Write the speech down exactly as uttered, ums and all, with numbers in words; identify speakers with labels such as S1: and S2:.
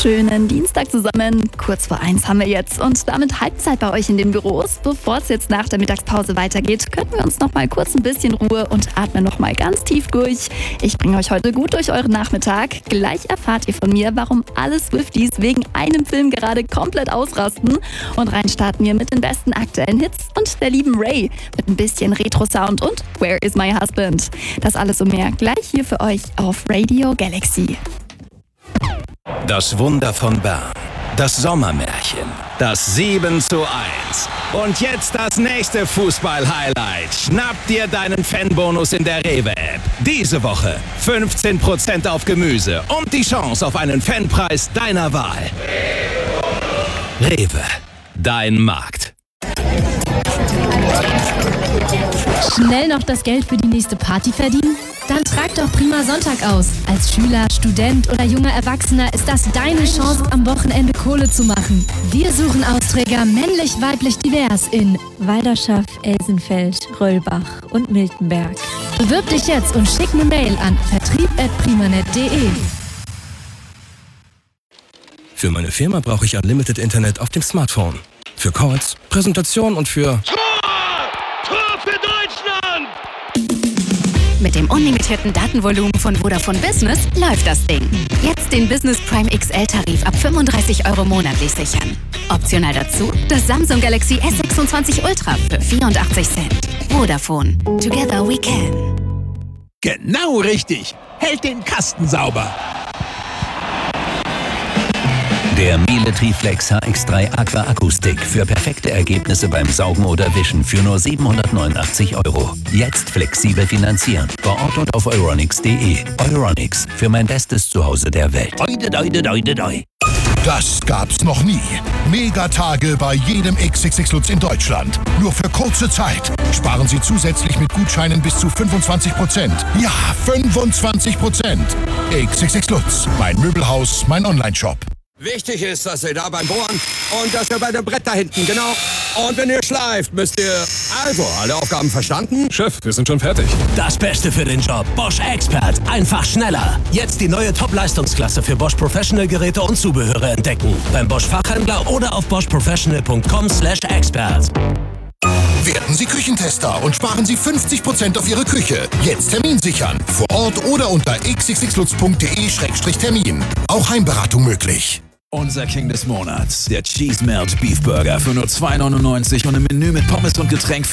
S1: Schönen Dienstag zusammen. Kurz vor eins haben wir jetzt und damit Halbzeit bei euch in den Büros. Bevor es jetzt nach der Mittagspause weitergeht, können wir uns noch mal kurz ein bisschen Ruhe und atmen noch mal ganz tief durch. Ich bringe euch heute gut durch euren Nachmittag. Gleich erfahrt ihr von mir, warum alle Swifties wegen einem Film gerade komplett ausrasten. Und rein starten wir mit den besten aktuellen Hits und der lieben Ray mit ein bisschen Retro-Sound und Where is my husband? Das alles und mehr gleich hier für euch auf Radio Galaxy.
S2: Das Wunder von Bern, das Sommermärchen, das sieben zu eins. Und jetzt das nächste Fußball-Highlight. Schnapp dir deinen Fanbonus in der Rewe-App. Diese Woche fünfzehn Prozent auf Gemüse und die Chance auf einen Fanpreis deiner Wahl. Rewe, dein Markt.
S3: Schnell noch das Geld für die nächste Party verdienen? Dann trag doch Prima Sonntag aus. Als Schüler, Student oder junger Erwachsener ist das deine Chance, am Wochenende Kohle zu machen. Wir suchen Austräger männlich, weiblich, divers in
S4: Walderschaff, Elsenfeld, Röllbach und Miltenberg.
S3: Bewirb dich jetzt und schick eine Mail an vertrieb at primanet punkt de.
S5: Für meine Firma brauche ich Unlimited Internet auf dem Smartphone. Für Calls, Präsentation und für...
S6: Tor! Tor für Deutschland!
S7: Mit dem unlimitierten Datenvolumen von Vodafone Business läuft das Ding. Jetzt den Business Prime X L-Tarif ab fünfunddreißig Euro monatlich sichern. Optional dazu das Samsung Galaxy S sechsundzwanzig Ultra für vierundachtzig Cent. Vodafone. Together we can.
S8: Genau richtig. Hält den Kasten sauber.
S9: Der Miele Triflex H X drei Aqua Akustik für perfekte Ergebnisse beim Saugen oder Wischen für nur siebenhundertneunundachtzig Euro. Jetzt flexibel finanzieren. Vor Ort und auf euronics punkt de. Euronics, für mein bestes Zuhause der Welt.
S8: Oide, oide, oide, oide.
S10: Das gab's noch nie. Megatage bei jedem X X X Lutz in Deutschland. Nur für kurze Zeit. Sparen Sie zusätzlich mit Gutscheinen bis zu fünfundzwanzig Prozent. Ja, fünfundzwanzig Prozent. X X X Lutz, mein Möbelhaus, mein Onlineshop.
S11: Wichtig ist, dass ihr da beim Bohren und dass ihr bei dem Brett da hinten, genau. Und wenn ihr schleift, müsst ihr... Also, alle Aufgaben verstanden?
S5: Chef, wir sind schon fertig.
S8: Das Beste für den Job. Bosch Expert. Einfach schneller. Jetzt die neue Top-Leistungsklasse für Bosch Professional Geräte und Zubehöre entdecken. Beim Bosch Fachhändler oder auf bosch professional punkt com slash expert.
S10: Werden Sie Küchentester und sparen Sie fünfzig Prozent auf Ihre Küche. Jetzt Termin sichern. Vor Ort oder unter x x x lutz punkt de Schrägstrich Termin. Auch Heimberatung möglich.
S12: Unser King des Monats, der Cheese Melt Beef Burger für nur zwei neunundneunzig und ein Menü mit Pommes und Getränk